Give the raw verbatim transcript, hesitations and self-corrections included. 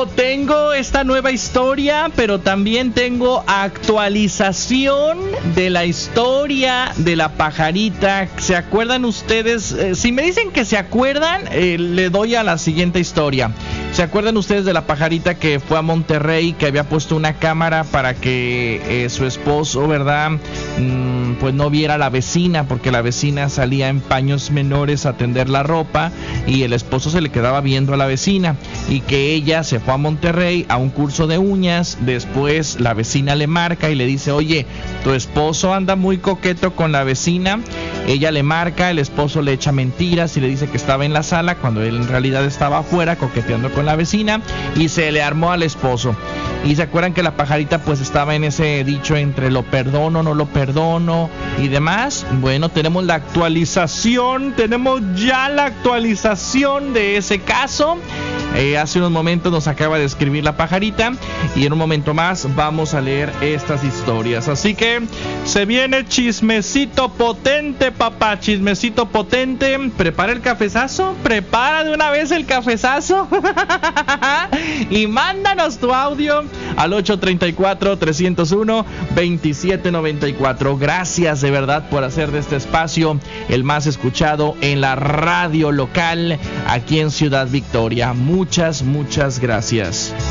tengo, tengo esta nueva historia, pero también tengo actualización de la historia de la pajarita. ¿Se acuerdan ustedes? Eh, si me dicen que se acuerdan, eh, le doy a la siguiente historia. ¿Se acuerdan ustedes de la pajarita que fue a Monterrey, que había puesto una cámara para que eh, su esposo, ¿verdad? Mm, pues no viera a la vecina, porque la vecina salía en paños menores a tender la ropa y el esposo se le quedaba viendo a la vecina, y que ella se fue a Monterrey a un curso de uñas. Después la vecina le marca y le dice: oye, tu esposo anda muy coqueto con la vecina. Ella le marca, el esposo le echa mentiras y le dice que estaba en la sala cuando él en realidad estaba afuera coqueteando con la vecina, y se le armó al esposo. Y se acuerdan que la pajarita pues estaba en ese dicho entre lo perdono, no lo perdono y demás. Bueno, tenemos la actualización, tenemos ya la actualización de ese caso. Eh, hace unos momentos nos acaba de escribir la pajarita, y en un momento más vamos a leer estas historias. Así que se viene chismecito potente, papá, chismecito potente. Prepara el cafezazo, prepara de una vez el cafezazo y mándanos tu audio al ocho tres cuatro, tres cero uno, dos siete nueve cuatro. Gracias de verdad por hacer de este espacio el más escuchado en la radio local aquí en Ciudad Victoria. Muchas, muchas gracias.